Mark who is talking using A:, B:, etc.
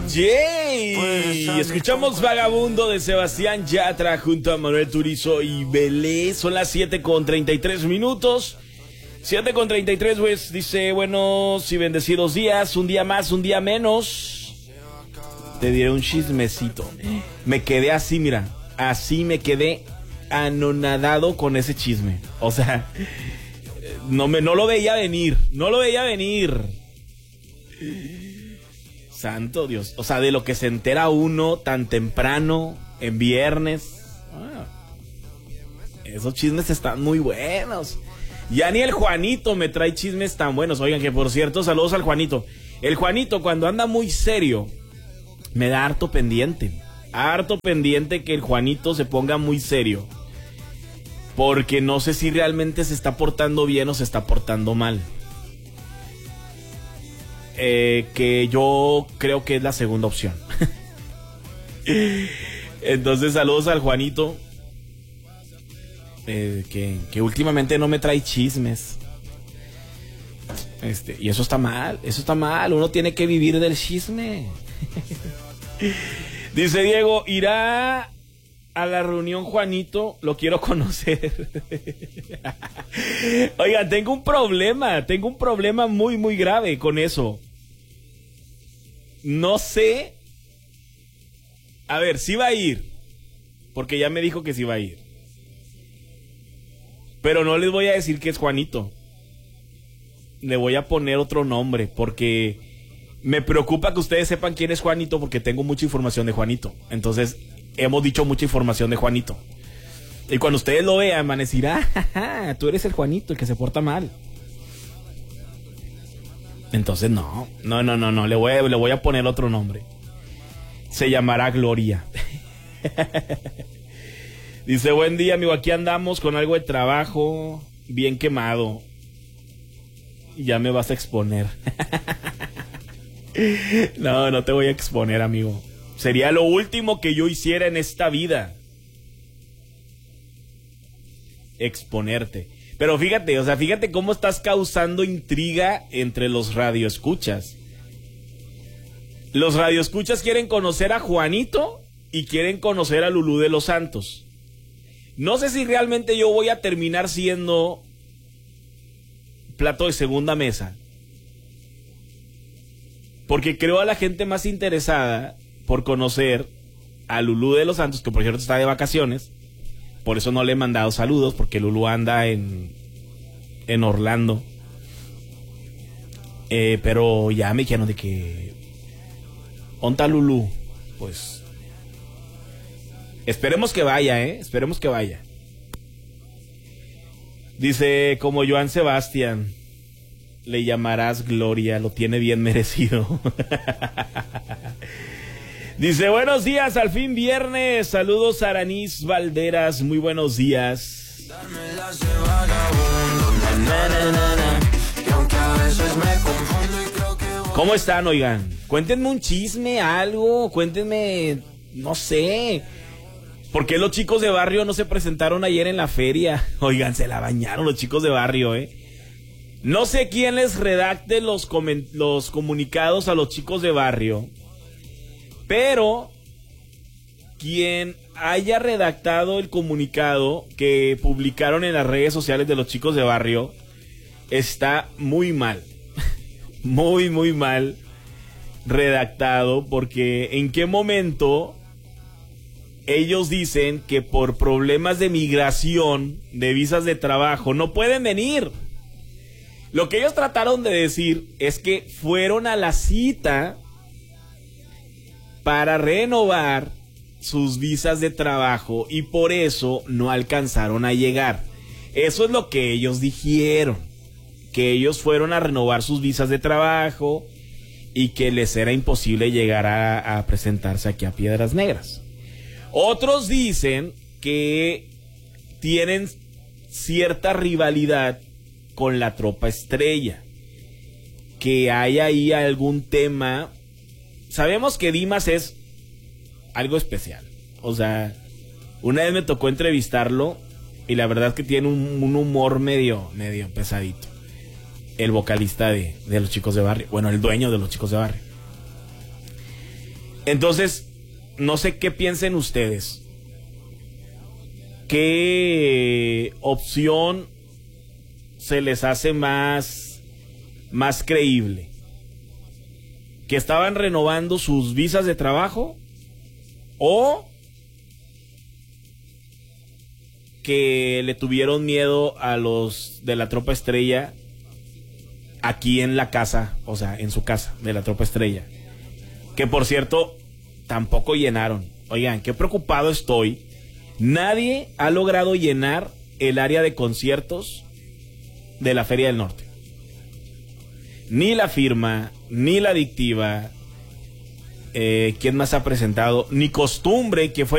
A: Yay. Escuchamos Vagabundo de Sebastián Yatra junto a Manuel Turizo y Belé. Son las 7:33 minutos. 7:33, pues, dice, buenos y bendecidos días. Un día más, un día menos. Te diré un chismecito. Me quedé así, mira. Así me quedé anonadado con ese chisme. O sea, no lo veía venir. No lo veía venir. Santo Dios. O sea, de lo que se entera uno tan temprano, en viernes. Esos chismes están muy buenos. Ya ni el Juanito me trae chismes tan buenos. Oigan, que por cierto, saludos al Juanito. El Juanito, cuando anda muy serio, me da harto pendiente. Harto pendiente que el Juanito se ponga muy serio. Porque no sé si realmente se está portando bien o se está portando mal. Que yo creo que es la segunda opción. Entonces, saludos al Juanito. Que últimamente no me trae chismes. Y eso está mal. Eso está mal. Uno tiene que vivir del chisme. Dice Diego, irá a la reunión Juanito, lo quiero conocer. Oigan, tengo un problema muy, muy grave con eso. No sé. A ver, sí va a ir, porque ya me dijo que sí va a ir. Pero no les voy a decir que es Juanito. Le voy a poner otro nombre, porque me preocupa que ustedes sepan quién es Juanito, porque tengo mucha información de Juanito. Entonces, hemos dicho mucha información de Juanito. Y cuando ustedes lo vean, van a decir, tú eres el Juanito, el que se porta mal. Entonces, no, le voy a poner otro nombre. Se llamará Gloria. Dice, buen día, amigo, aquí andamos con algo de trabajo, bien quemado. Ya me vas a exponer. No te voy a exponer, amigo. Sería lo último que yo hiciera en esta vida. Exponerte. Pero fíjate cómo estás causando intriga entre los radioescuchas. Los radioescuchas quieren conocer a Juanito y quieren conocer a Lulú de los Santos. No sé si realmente yo voy a terminar siendo plato de segunda mesa. Porque creo a la gente más interesada por conocer a Lulú de los Santos, que por cierto está de vacaciones. Por eso no le he mandado saludos, porque Lulú anda en Orlando. Pero ya me dijeron de que... ¿Onta Lulú? Pues... Esperemos que vaya, Esperemos que vaya. Dice, como Joan Sebastián, le llamarás Gloria, lo tiene bien merecido. Dice, buenos días, al fin viernes. Saludos a Aranis Valderas, muy buenos días. ¿Cómo están, oigan? Cuéntenme un chisme, algo, cuéntenme, no sé. ¿Por qué los chicos de barrio no se presentaron ayer en la feria? Oigan, se la bañaron los chicos de barrio, No sé quién les redacte los comunicados a los chicos de barrio, pero quien haya redactado el comunicado que publicaron en las redes sociales de los chicos de barrio está muy mal. Muy, muy mal redactado, porque ¿en qué momento ellos dicen que por problemas de migración, de visas de trabajo, no pueden venir? Lo que ellos trataron de decir es que fueron a la cita para renovar sus visas de trabajo y por eso no alcanzaron a llegar. Eso es lo que ellos dijeron, que ellos fueron a renovar sus visas de trabajo y que les era imposible llegar a presentarse aquí a Piedras Negras. Otros dicen que tienen cierta rivalidad con la Tropa Estrella, que hay ahí algún tema. Sabemos que Dimas es algo especial, o sea, una vez me tocó entrevistarlo y la verdad es que tiene un humor medio pesadito, el vocalista de los Chicos de Barrio, bueno, el dueño de los Chicos de Barrio. Entonces, no sé qué piensen ustedes. ¿Qué opción se les hace más creíble? ¿Que estaban renovando sus visas de trabajo? ¿O que le tuvieron miedo a los de la Tropa Estrella aquí en la casa, o sea, en su casa de la Tropa Estrella? Que por cierto, tampoco llenaron. Oigan, qué preocupado estoy. Nadie ha logrado llenar el área de conciertos de la Feria del Norte. Ni La Firma, ni La Adictiva. ¿Quién más ha presentado? Ni Costumbre, que fue